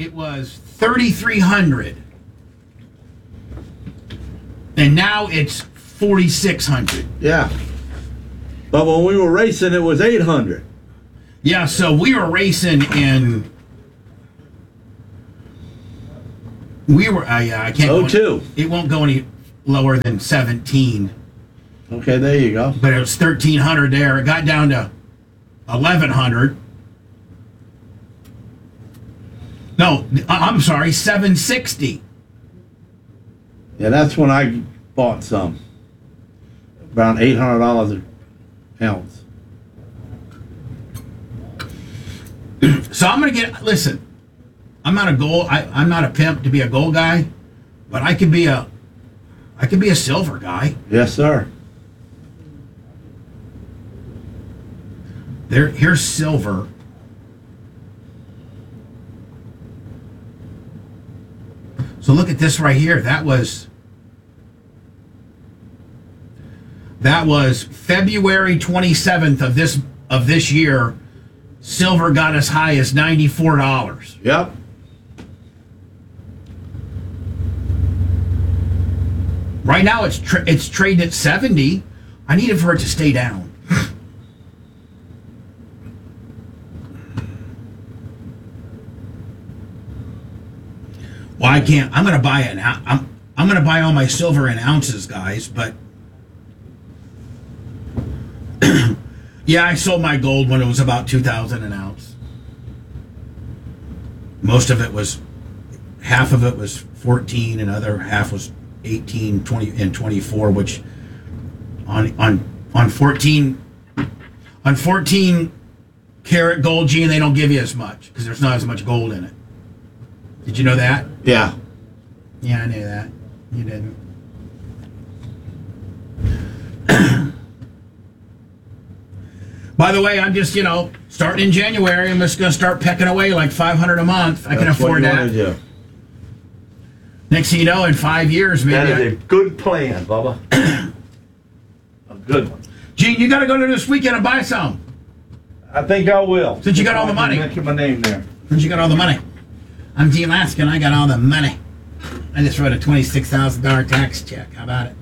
it was 3,300, and now it's 4,600. Yeah. But when we were racing, it was 800. Yeah, so we were racing in. We were. I can't. Oh, two. It won't go any lower than 17. Okay, there you go. But it was 1,300 there. It got down to 1,100. No, I'm sorry, 760. Yeah, that's when I bought some. Around $800 an ounce. So I'm gonna get. Listen, I'm not a gold. I'm not a pimp to be a gold guy, but I could be a silver guy. Yes, sir. Here's silver. So look at this right here. That was February 27th of this year. Silver got as high as $94. Yep. Right now it's trading at 70. I need it for it to stay down. Well, I can't. I'm going to buy it. I'm going to buy all my silver in ounces, guys. But yeah, I sold my gold when it was about 2,000 an ounce. Most of it was, half of it was 14, and other half was 18, 20, and 24. Which on 14 karat gold, Gene, they don't give you as much because there's not as much gold in it. Did you know that? Yeah. Yeah, I knew that. You didn't. By the way, I'm just, starting in January. I'm just going to start pecking away like $500 a month. I can afford that. Do. Next thing you know, in 5 years, maybe. That is a good plan, Bubba. A good one. Gene, you got to go to this weekend and buy some. I think I will. Since you got all the money. Mention my name there. Since you got all the money. I'm Gene Laskin. I got all the money. I just wrote a $26,000 tax check. How about it?